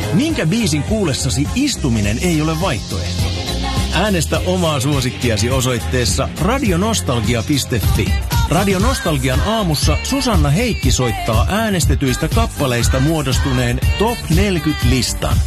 Minkä biisin kuulessasi istuminen ei ole vaihtoehto? Äänestä omaa suosikkiasi osoitteessa radionostalgia.fi. Radio Nostalgian aamussa Susanna Heikki soittaa äänestetyistä kappaleista muodostuneen Top 40-listan.